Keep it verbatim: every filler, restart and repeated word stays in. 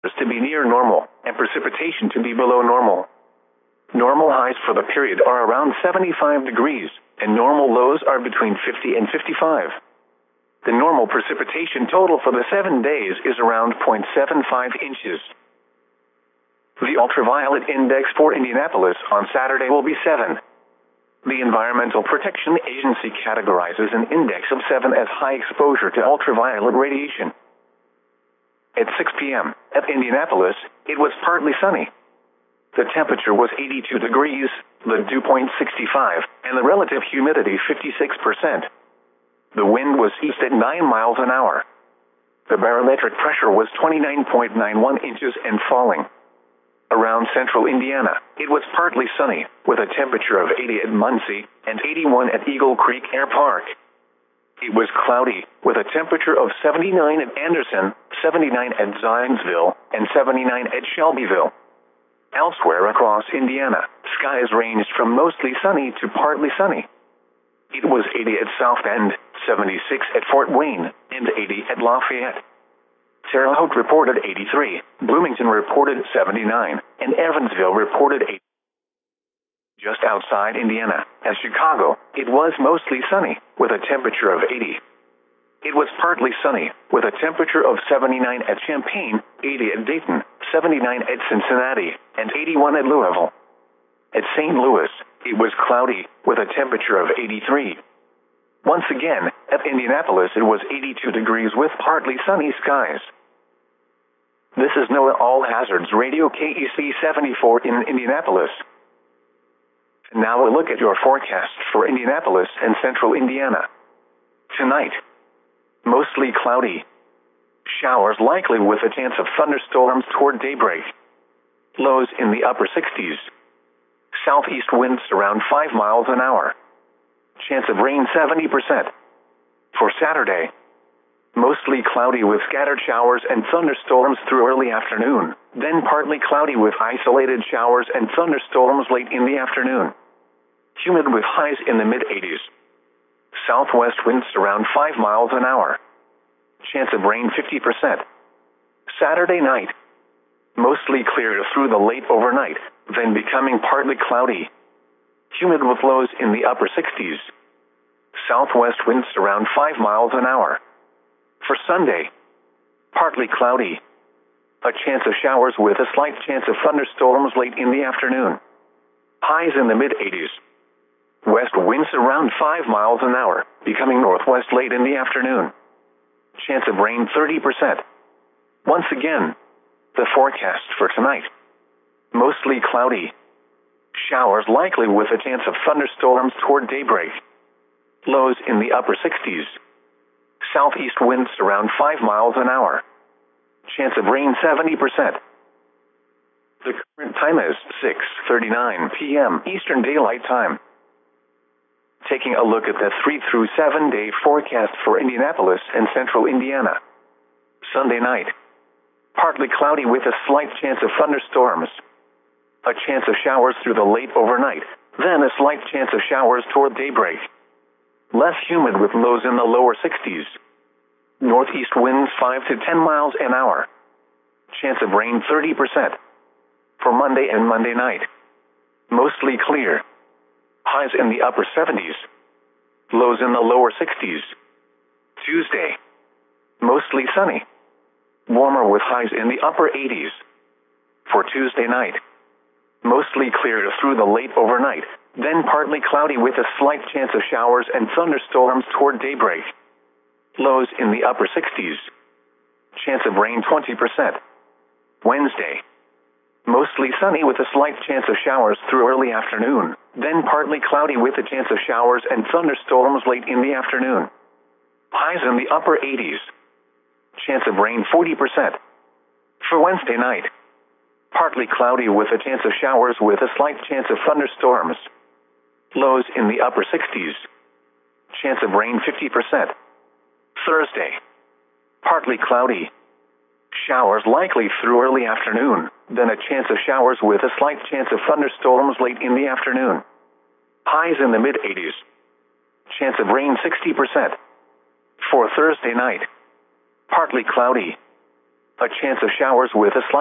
to be near normal, and precipitation to be below normal. Normal highs for the period are around seventy-five degrees, and normal lows are between fifty and fifty-five. The normal precipitation total for the seven days is around zero point seven five inches. The ultraviolet index for Indianapolis on Saturday will be seven. The Environmental Protection Agency categorizes an index of seven as high exposure to ultraviolet radiation. At six p m at Indianapolis, it was partly sunny. The temperature was eighty-two degrees, the dew point sixty-five, and the relative humidity fifty-six percent. The wind was east at nine miles an hour. The barometric pressure was twenty-nine point nine one inches and falling. Around central Indiana, it was partly sunny, with a temperature of eighty at Muncie and eighty-one at Eagle Creek Air Park. It was cloudy, with a temperature of seventy-nine at Anderson, seventy-nine at Zionsville, and seventy-nine at Shelbyville. Elsewhere across Indiana, skies ranged from mostly sunny to partly sunny. It was eighty at South Bend, seventy-six at Fort Wayne, and eighty at Lafayette. Terre Haute reported eighty-three, Bloomington reported seventy-nine, and Evansville reported eighty. Just outside Indiana, at Chicago, it was mostly sunny, with a temperature of eighty. It was partly sunny, with a temperature of seventy-nine at Champaign, eighty at Dayton, seventy-nine at Cincinnati, and eighty-one at Louisville. At Saint Louis, it was cloudy, with a temperature of eighty-three. Once again, at Indianapolis it was eighty-two degrees with partly sunny skies. This is NOAA All Hazards Radio K E C seventy-four in Indianapolis. Now a look at your forecast for Indianapolis and central Indiana. Tonight, mostly cloudy. Showers likely with a chance of thunderstorms toward daybreak. Lows in the upper sixties. Southeast winds around five miles an hour. Chance of rain seventy percent. For Saturday, mostly cloudy with scattered showers and thunderstorms through early afternoon, then partly cloudy with isolated showers and thunderstorms late in the afternoon. Humid with highs in the mid-eighties. Southwest winds around five miles an hour. Chance of rain fifty percent. Saturday night, mostly clear through the late overnight, then becoming partly cloudy. Humid with lows in the upper sixties. Southwest winds around five miles an hour. For Sunday, partly cloudy. A chance of showers with a slight chance of thunderstorms late in the afternoon. Highs in the mid-eighties. West winds around five miles an hour, becoming northwest late in the afternoon. Chance of rain thirty percent. Once again, the forecast for tonight. Mostly cloudy. Showers likely with a chance of thunderstorms toward daybreak. Lows in the upper sixties. Southeast winds around five miles an hour. Chance of rain seventy percent. The current time is six thirty-nine p m Eastern Daylight Time. Taking a look at the three through seven day forecast for Indianapolis and central Indiana. Sunday night, partly cloudy with a slight chance of thunderstorms. A chance of showers through the late overnight, then a slight chance of showers toward daybreak. Less humid with lows in the lower sixties. Northeast winds five to ten miles an hour. Chance of rain thirty percent. For Monday and Monday night, mostly clear. Highs in the upper seventies. Lows in the lower sixties. Tuesday, mostly sunny. Warmer with highs in the upper eighties. For Tuesday night, mostly clear through the late overnight, then partly cloudy with a slight chance of showers and thunderstorms toward daybreak. Lows in the upper sixties. Chance of rain twenty percent. Wednesday, mostly sunny with a slight chance of showers through early afternoon, then partly cloudy with a chance of showers and thunderstorms late in the afternoon. Highs in the upper eighties. Chance of rain forty percent. For Wednesday night, partly cloudy with a chance of showers with a slight chance of thunderstorms. Lows in the upper sixties. Chance of rain fifty percent. Thursday, partly cloudy. Showers likely through early afternoon, then a chance of showers with a slight chance of thunderstorms late in the afternoon. Highs in the mid-eighties. Chance of rain sixty percent. For Thursday night, partly cloudy. A chance of showers with a slight